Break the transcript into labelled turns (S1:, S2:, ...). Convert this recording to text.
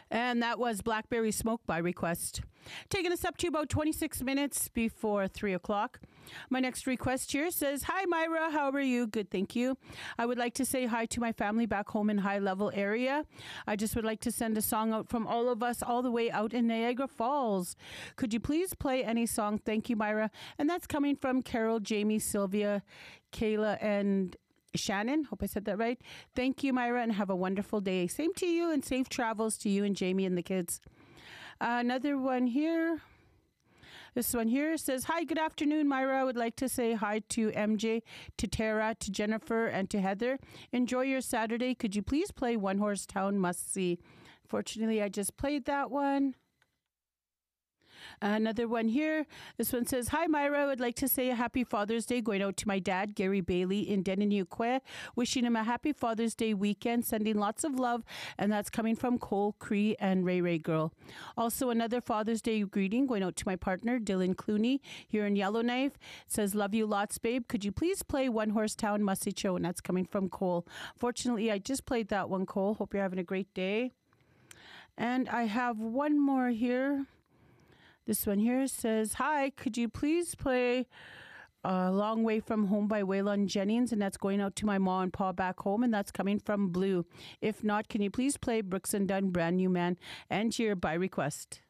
S1: And that was Blackberry Smoke by request. Taking us up to about 26 minutes before 3 o'clock. My next request here says, "Hi, Myra. How are you? Good, thank you. I would like to say hi to my family back home in High Level area. I just would like to send a song out from all of us all the way out in Niagara Falls. Could you please play any song? Thank you, Myra." And that's coming from Carol, Jamie, Sylvia, Kayla, and Shannon. Hope I said that right. Thank you, Myra, and have a wonderful day. Same to you, and safe travels to you and Jamie and the kids. Another one here. This one here says, "Hi, good afternoon, Myra. I would like to say hi to MJ, to Tara, to Jennifer, and to Heather. Enjoy your Saturday. Could you please play One Horse Town Must See?" Fortunately, I just played that one. Another one here. This one says, "Hi, Myra. I would like to say a happy Father's Day going out to my dad, Gary Bailey, in Denonukwe. Wishing him a happy Father's Day weekend, sending lots of love." And that's coming from Cole, Cree, and Ray Ray Girl. Also, another Father's Day greeting going out to my partner, Dylan Clooney, here in Yellowknife. It says, "Love you lots, babe. Could you please play One Horse Town Must Show?" And that's coming from Cole. Fortunately, I just played that one, Cole. Hope you're having a great day. And I have one more here. This one here says, "Hi, could you please play A Long Way From Home by Waylon Jennings?" And that's going out to my mom and pa back home, and that's coming from Blue. If not, can you please play Brooks and Dunn, Brand New Man, and here by request.